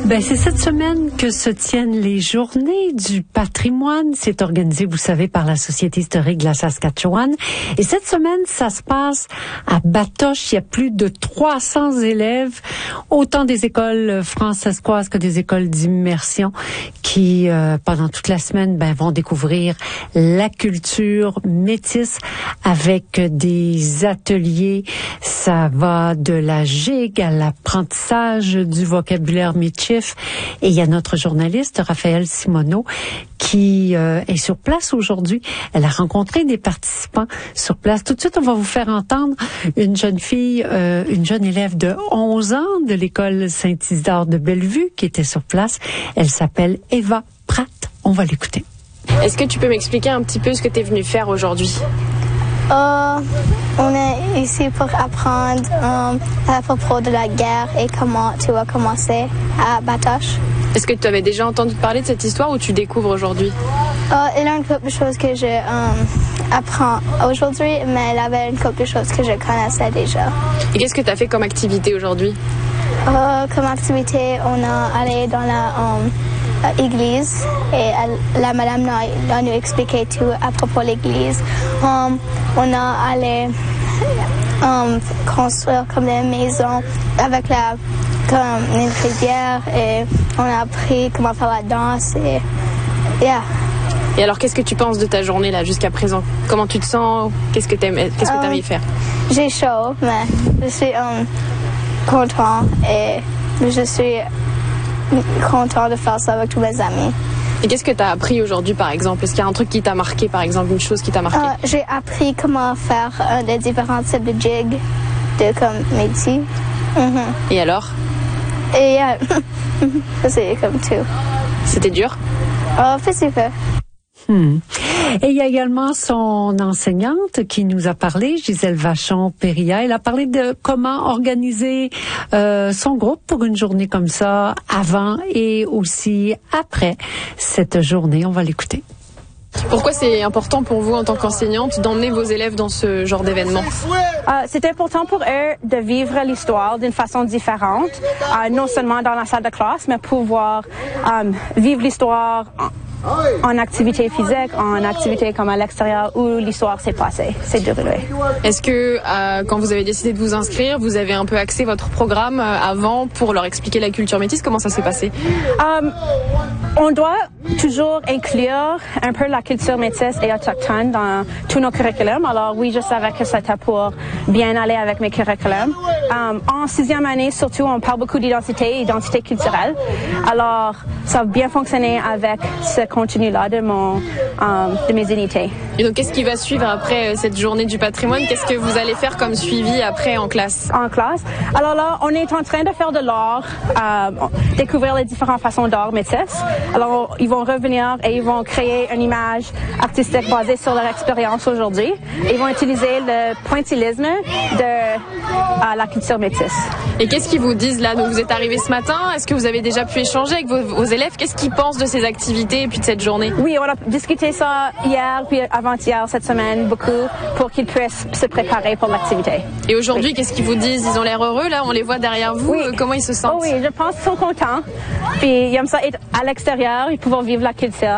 C'est cette semaine que se tiennent les Journées du patrimoine. C'est organisé, vous savez, par la Société historique de la Saskatchewan. Et cette semaine, ça se passe à Batoche. Il y a plus de 300 élèves, autant des écoles francescoises que des écoles d'immersion qui, pendant toute la semaine, vont découvrir la culture métisse avec des ateliers. Ça va de la gigue à l'apprentissage du vocabulaire métis. Et il y a notre journaliste, Raphaël Simoneau, qui est sur place aujourd'hui. Elle a rencontré des participants sur place. Tout de suite, on va vous faire entendre une jeune fille, une jeune élève de 11 ans de l'école Saint-Isidore de Bellevue qui était sur place. Elle s'appelle Eva Pratt. On va l'écouter. Est-ce que tu peux m'expliquer un petit peu ce que tu es venue faire aujourd'hui? On est ici pour apprendre à propos de la guerre et comment tout a commencé à Batoche. Est-ce que tu avais déjà entendu parler de cette histoire ou tu découvres aujourd'hui? Il y a une couple de choses que je apprends aujourd'hui, mais il y avait une couple de choses que je connaissais déjà. Et qu'est-ce que tu as fait comme activité aujourd'hui? Comme activité, on a allé dans la église et la madame a nous expliqué tout à propos de l'église. On a allé construire comme des maisons avec comme une rivière et on a appris comment faire la danse et Et alors, qu'est-ce que tu penses de ta journée là jusqu'à présent? Comment tu te sens? Qu'est-ce que tu avais faire? J'ai chaud, mais je suis content et je suis content de faire ça avec tous mes amis. Et qu'est-ce que tu as appris aujourd'hui, par exemple? Est-ce qu'il y a un truc qui t'a marqué, par exemple, une chose qui t'a marqué? J'ai appris comment faire des différents types de jigs, comme métier. Et alors? Et c'est comme tout. C'était dur? C'est peu. Et il y a également son enseignante qui nous a parlé, Gisèle Vachon-Péria. Elle a parlé de comment organiser son groupe pour une journée comme ça, avant et aussi après cette journée. On va l'écouter. Pourquoi c'est important pour vous en tant qu'enseignante d'emmener vos élèves dans ce genre d'événement? C'est important pour eux de vivre l'histoire d'une façon différente, non seulement dans la salle de classe, mais pouvoir vivre l'histoire en activité physique, en activité comme à l'extérieur où l'histoire s'est passée, s'est déroulée. Est-ce que quand vous avez décidé de vous inscrire, vous avez un peu axé votre programme avant pour leur expliquer la culture métisse? Comment ça s'est passé? On doit toujours inclure un peu la culture métisse et autochtone dans tous nos curriculums. Alors oui, je savais que c'était pour bien aller avec mes curriculums. En sixième année, surtout, on parle beaucoup d'identité culturelle. Alors, ça a bien fonctionné avec ce contenu-là de mes unités. Et donc, qu'est-ce qui va suivre après cette journée du patrimoine? Qu'est-ce que vous allez faire comme suivi après en classe? En classe? Alors là, on est en train de faire de l'art, découvrir les différentes façons d'art métis. Alors, ils vont revenir et ils vont créer une image artistique basée sur leur expérience aujourd'hui. Ils vont utiliser le pointillisme de la culture métisse. Et qu'est-ce qu'ils vous disent là? Donc, vous êtes arrivés ce matin. Est-ce que vous avez déjà pu échanger avec vos élèves? Qu'est-ce qu'ils pensent de ces activités et puis de cette journée? Oui, on a discuté ça hier puis avant-hier cette semaine beaucoup pour qu'ils puissent se préparer pour l'activité. Et aujourd'hui, qu'est-ce qu'ils vous disent? Ils ont l'air heureux là? On les voit derrière vous. Oui. Comment ils se sentent? Oh oui, je pense qu'ils sont contents. Puis ils aiment ça être à l'extérieur et pouvoir vivre la culture.